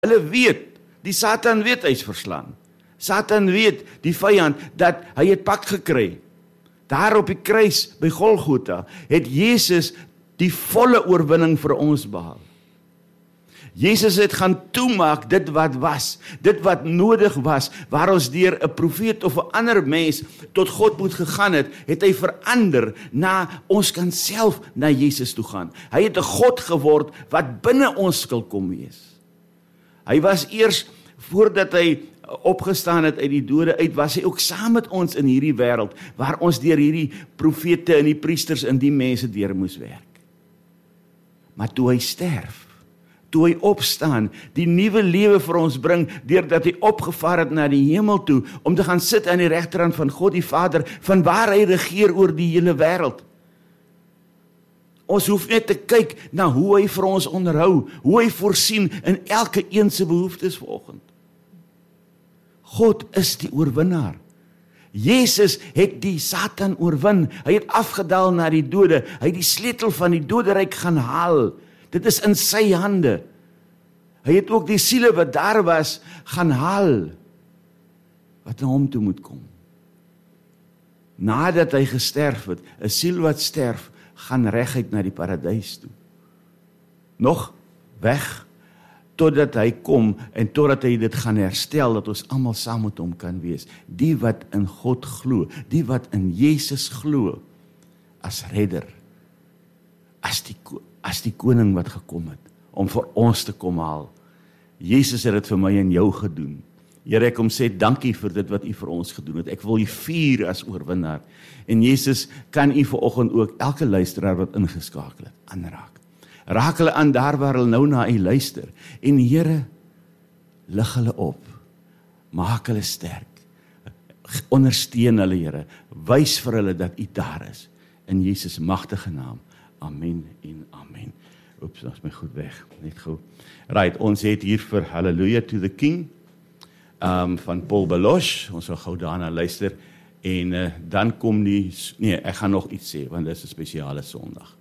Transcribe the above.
Hulle weet, die Satan weet hy is verslaan. Satan weet, die vyand, dat hy het pak gekry. Daar op die kruis by Golgotha het Jesus die volle oorwinning vir ons behaal. Jesus het gaan toemaak dit wat was, dit wat nodig was, waar ons deur 'n profeet of 'n ander mens tot God moet gegaan het, het hy verander na ons kan self na Jesus toe gaan. Hy het 'n God geword wat binne ons skil kom wees. Hy was eers, voordat hy opgestaan het uit die dode uit, was hy ook saam met ons in hierdie wêreld, waar ons deur hierdie profete en die priesters en die mense deur moes werk. Maar toe hy sterf, toe hy opstaan, die nuwe lewe vir ons bring, deurdat hy opgevaar het na die hemel toe, om te gaan sit aan die regterhand van God die Vader, van waar hy regeer oor die hele wêreld. Ons hoef net te kyk na hoe hy vir ons onderhou, hoe hy voorsien in elke een se behoeftes vanoggend. God is die oorwinnaar. Jesus het die Satan oorwin. Hy het afgedaal na die dode. Hy het die sleutel van die doderyk gaan haal. Dit is in sy hande. Hy het ook die siele wat daar was gaan haal, wat na hom toe moet kom. Nadat hy gesterf het, 'n siel wat sterf, gaan reguit na die paradys toe. Nog weg, totdat hy kom en totdat hy dit gaan herstel, dat ons almal saam met hom kan wees. Die wat in God glo, die wat in Jesus glo, as redder, as die koning wat gekom het, om vir ons te kom haal. Jesus het dit vir my en jou gedoen. Here, ek kom sê dankie vir dit wat u vir ons gedoen het. Ek wil u vier as oorwinnaar. En Jesus, kan u vanoggend ook elke luisteraar wat ingeskakel het, aanraak. Raak hulle aan daar waar hulle nou na u luister. En Here, lig hulle op. Maak hulle sterk. Ondersteun hulle, Here. Wys vir hulle dat u daar is. In Jesus magtige naam. Amen en amen. Oeps, dat is my goed weg. Net gou. Right, ons het hier vir Hallelujah to the King. Van Paul Baloche, ons sal gou daarna luister, en dan kom die, nee, ek gaan nog iets sê, want dit is 'n spesiale Sondag.